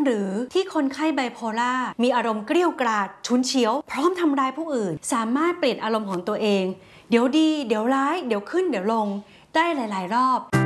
หรือที่คนไข้ไบโพล่ามีอารมณ์เกรี้ยวกราดฉุนเฉียวพร้อมทำร้ายผู้อื่นสามารถเปลี่ยนอารมณ์ของตัวเองเดี๋ยวดีเดี๋ยวร้ายเดี๋ยวขึ้นเดี๋ยวลงได้หลายๆรอบ